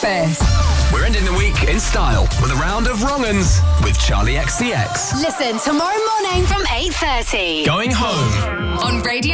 breakfast. We're ending the week in style with a round of wrong-uns with Charlie XCX. Listen tomorrow morning from 8:30. Going home On Radio